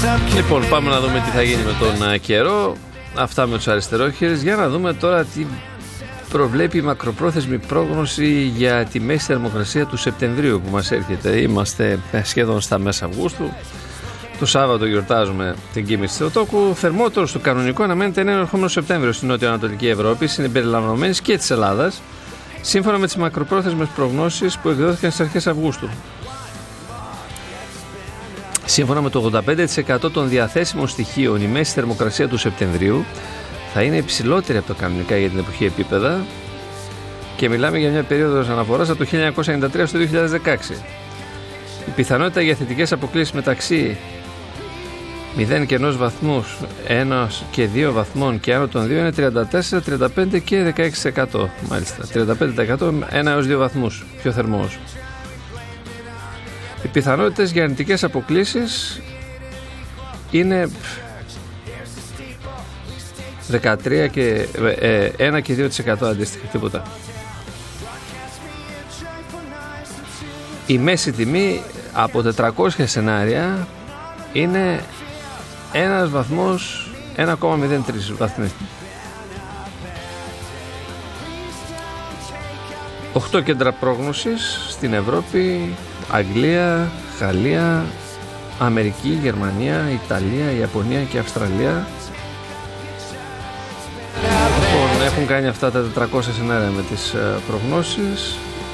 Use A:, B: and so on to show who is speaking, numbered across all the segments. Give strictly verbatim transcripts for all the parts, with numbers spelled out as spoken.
A: Λοιπόν, πάμε να δούμε τι θα γίνει με τον uh, καιρό. Αυτά με τους αριστερόχειρες. Για να δούμε τώρα τι προβλέπει η μακροπρόθεσμη πρόγνωση για τη μέση θερμοκρασία του Σεπτεμβρίου που μας έρχεται. Είμαστε σχεδόν στα μέσα Αυγούστου. Το Σάββατο γιορτάζουμε την κοίμηση της Θεοτόκου. Θερμότερος του κανονικού αναμένεται ένα ερχόμενο Σεπτέμβριο στην νότιο-ανατολική Ευρώπη, συμπεριλαμβανομένης και της Ελλάδας, σύμφωνα με τις μακροπρόθεσμες προγνώσεις που εκδόθηκαν στις αρχές Αυγούστου. Σύμφωνα με το ογδόντα πέντε τοις εκατό των διαθέσιμων στοιχείων, η μέση θερμοκρασία του Σεπτεμβρίου θα είναι υψηλότερη από τα κανονικά για την εποχή επίπεδα και μιλάμε για μια περίοδο αναφοράς από το χίλια εννιακόσια ενενήντα τρία στο δύο χιλιάδες δεκαέξι. Η πιθανότητα για θετικές αποκλίσεις μεταξύ μηδέν και ενός βαθμούς, ένα και δύο βαθμών και άνω των δύο είναι τριάντα τέσσερα, τριάντα πέντε και δεκαέξι τοις εκατό. Μάλιστα, τριάντα πέντε τοις εκατό ένα έως δύο βαθμούς πιο θερμός. Οι πιθανότητες για αρνητικές αποκλίσεις είναι δεκατρία και ένα και δύο τοις εκατό αντίστοιχα, τίποτα. Η μέση τιμή από τετρακόσια σενάρια είναι ένας βαθμός, ένα κόμμα μηδέν τρία βαθμοί. Οχτώ κέντρα πρόγνωσης στην Ευρώπη: Αγγλία, Γαλλία, Αμερική, Γερμανία, Ιταλία, Ιαπωνία και Αυστραλία. Λοιπόν, έχουν κάνει αυτά τα τετρακόσια σενάρια με τις προγνώσεις.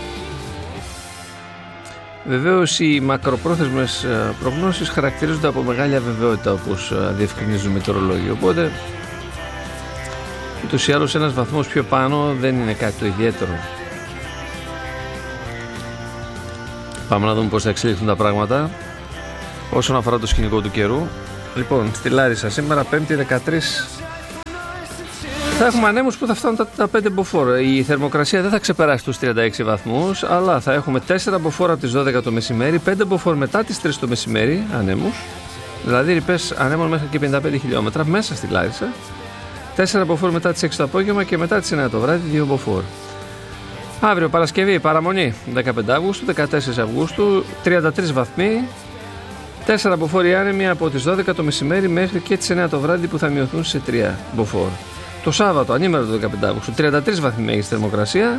A: Βεβαίως οι μακροπρόθεσμες προγνώσεις χαρακτηρίζονται από μεγάλη αβεβαιότητα, όπως διευκρινίζουν οι μετεωρολόγοι, οπότε ούτως ή άλλως ένας βαθμός πιο πάνω δεν είναι κάτι το ιδιαίτερο. Πάμε να δούμε πώς θα εξελιχθούν τα πράγματα όσον αφορά το σκηνικό του καιρού. Λοιπόν, στη Λάρισα σήμερα Πέμπτη δεκατρείς θα έχουμε ανέμους που θα φτάνουν τα, τα πέντε μποφόρ. Η θερμοκρασία δεν θα ξεπεράσει τους τριάντα έξι βαθμούς, αλλά θα έχουμε τέσσερα μποφόρ από τις δώδεκα το μεσημέρι, πέντε μποφόρ μετά τις τρεις το μεσημέρι, ανέμους, δηλαδή ρηπές ανέμων μέχρι και πενήντα πέντε χιλιόμετρα μέσα στη Λάρισα, τέσσερα μποφόρ μετά τις έξι το απόγευμα και μετά τις εννιά το βράδυ δύο μποφόρ. Αύριο Παρασκευή, παραμονή, δεκαπέντε Αυγούστου, δεκατέσσερα Αυγούστου, τριάντα τρεις βαθμοί, τέσσερα μποφόρ άνεμοι από τις δώδεκα το μεσημέρι μέχρι και τις εννιά το βράδυ που θα μειωθούν σε τρία μποφόρ. Το Σάββατο, ανήμερο το δεκαπέντε Αυγούστου, τριάντα τρεις βαθμοί μέγιστη θερμοκρασία,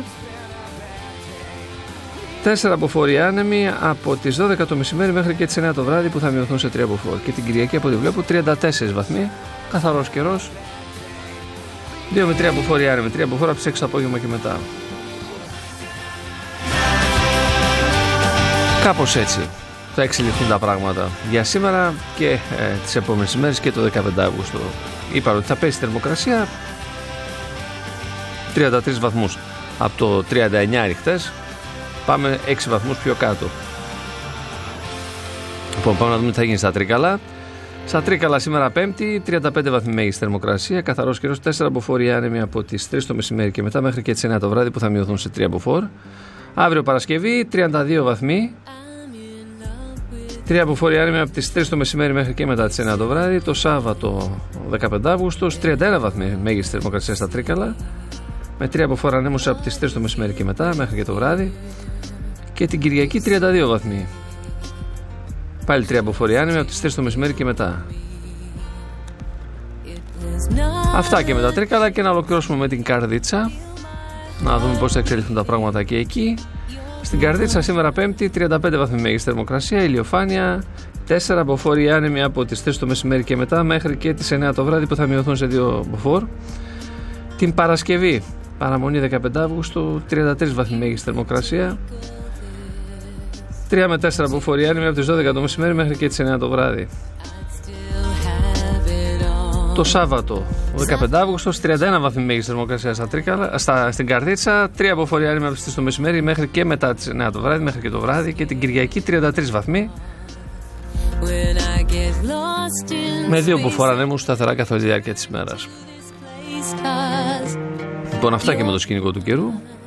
A: τέσσερα μποφόρ άνεμοι από τις δώδεκα το μεσημέρι μέχρι και τις εννιά το βράδυ που θα μειωθούν σε τρία μποφόρ. Και την Κυριακή, από ό,τι βλέπω, τριάντα τέσσερις βαθμοί, καθαρός καιρός, δύο με τρία μποφόρ άνεμοι, τρία μποφόρ από τις έξι το απόγευμα και μετά. Κάπως έτσι θα εξελιχθούν τα πράγματα για σήμερα και ε, τις επόμενες ημέρες και το δεκαπέντε Αυγούστου. Είπα ότι θα πέσει η θερμοκρασία τριάντα τρεις βαθμούς από το τριάντα εννιά ριχτές, πάμε έξι βαθμούς πιο κάτω. Λοιπόν, πάμε να δούμε τι θα γίνει στα Τρίκαλα. Στα Τρίκαλα σήμερα Πέμπτη, τριάντα πέντε βαθμοί μέγιστη θερμοκρασία, καθαρός καιρός, τέσσερα μποφόρ άνεμοι από τις τρεις το μεσημέρι και μετά μέχρι και τις εννιά το βράδυ που θα μειωθούν σε τρία μποφόρ. Αύριο Παρασκευή, τριάντα δύο βαθμοί, τρία μποφόρ άνεμοι από τις τρεις το μεσημέρι μέχρι και μετά τις εννιά το βράδυ. Το Σάββατο δεκαπέντε Αυγούστου, τριάντα ένα βαθμοί μέγιστη θερμοκρασία στα Τρίκαλα, με τρία μποφόρ ανέμους από τις τρεις το μεσημέρι και μετά μέχρι και το βράδυ. Και την Κυριακή τριάντα δύο βαθμοί, πάλι τρία μποφόρ άνεμοι από τις τρεις το μεσημέρι και μετά. Αυτά και με τα Τρίκαλα, και να ολοκληρώσουμε με την Καρδίτσα, να δούμε πώς θα εξελιχθούν τα πράγματα και εκεί. Στην Καρδίτσα σήμερα Πέμπτη, τριάντα πέντε βαθμοί μέγιστη θερμοκρασία, ηλιοφάνεια, τέσσερα μποφόρ άνεμοι από τις τρεις το μεσημέρι και μετά μέχρι και τις εννιά το βράδυ που θα μειωθούν σε δύο μποφόρ. Την Παρασκευή, παραμονή δεκαπέντε Αυγούστου, τριάντα τρεις βαθμοί μέγιστη θερμοκρασία, τρία με τέσσερα μποφόρ άνεμοι από τις δώδεκα το μεσημέρι μέχρι και τις εννιά το βράδυ. Το Σάββατο, δεκαπέντε Αυγούστου, τριάντα ένα βαθμοί μέγιστη θερμοκρασία στα Τρίκαλα, στα, στην Καρδίτσα, τρία μποφόρ άνεμοι από τις τρεις το μεσημέρι μέχρι και μετά τις εννιά το βράδυ, μέχρι και το βράδυ. Και την Κυριακή τριάντα τρεις βαθμοί, με δύο μποφόρ ανέμους σταθερά καθ' όλη τη διάρκεια της ημέρας. Λοιπόν, αυτά και με το σκηνικό του καιρού.